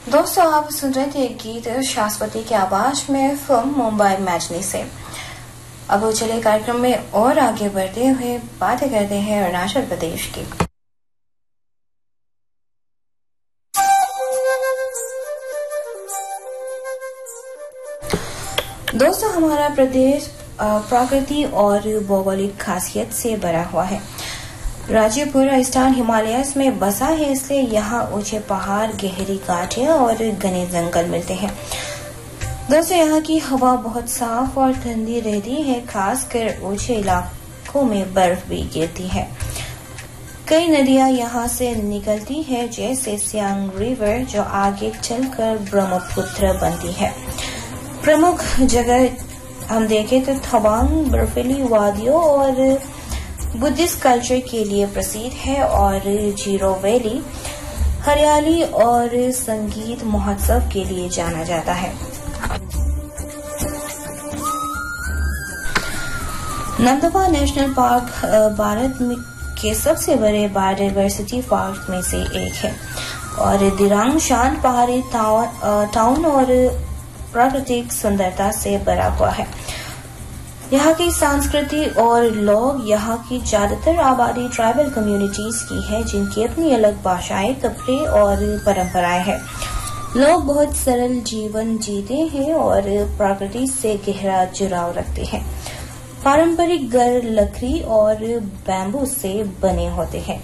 दोस्तों, आप सुन रहे थे गीत शाश्वती की आवाज में फिल्म मुंबई मैचनी से। अब चले कार्यक्रम में और आगे बढ़ते हुए बातें करते हैं अरुणाचल प्रदेश की। दोस्तों, हमारा प्रदेश प्रकृति और भौगोलिक खासियत से भरा हुआ है। राज्य पूरा स्थान हिमालयस में बसा है, इसलिए यहाँ ऊंचे पहाड़, गहरी घाटियां और घने जंगल मिलते हैं। दोस्तों, यहाँ की हवा बहुत साफ और ठंडी रहती है, खासकर ऊंचे इलाकों में बर्फ भी गिरती है। कई नदियां यहाँ से निकलती है, जैसे सियांग रिवर, जो आगे चलकर ब्रह्मपुत्र बनती है। प्रमुख जगह हम देखें तो तवांग बर्फीली वादियों और बुद्धिस्ट कल्चर के लिए प्रसिद्ध है, और जीरो वैली हरियाली और संगीत महोत्सव के लिए जाना जाता है। नंदवा नेशनल पार्क भारत के सबसे बड़े बायोडायवर्सिटी पार्क में से एक है, और दिरांग शांत पहाड़ी टाउन और प्राकृतिक सुंदरता से भरा हुआ है। यहाँ की संस्कृति और लोग, यहाँ की ज्यादातर आबादी ट्राइबल कम्युनिटीज की है, जिनकी अपनी अलग भाषाएं, कपड़े और परंपराएं हैं। लोग बहुत सरल जीवन जीते हैं और प्रकृति से गहरा जुड़ाव रखते हैं। पारंपरिक घर लकड़ी और बैम्बू से बने होते हैं।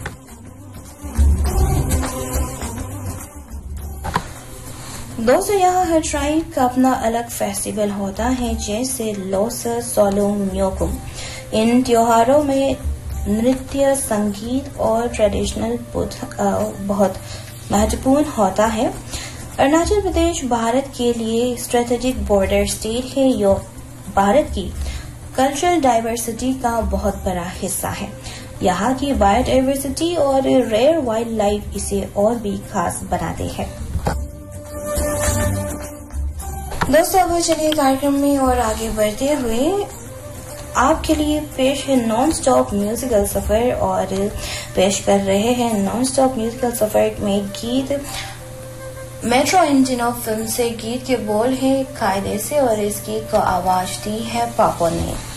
दोस्तों, यहाँ हर ट्राइब का अपना अलग फेस्टिवल होता है, जैसे लोसर, सोलुंग, न्योकुम। इन त्योहारों में नृत्य, संगीत और ट्रेडिशनल बहुत महत्वपूर्ण होता है। अरुणाचल प्रदेश भारत के लिए स्ट्रेटेजिक बॉर्डर स्टेट है, जो भारत की कल्चरल डाइवर्सिटी का बहुत बड़ा हिस्सा है। यहाँ की बायोडाइवर्सिटी और रेयर वाइल्ड लाइफ इसे और भी खास बनाते हैं। दोस्तों, अब चलिए कार्यक्रम में और आगे बढ़ते हुए आपके लिए पेश है नॉन स्टॉप म्यूजिकल सफर, और पेश कर रहे हैं नॉन स्टॉप म्यूजिकल सफर में गीत मेट्रो इंजन ऑफ फिल्म से। गीत के बोल है कायदे से, और इस गीत को आवाज दी है पापा ने।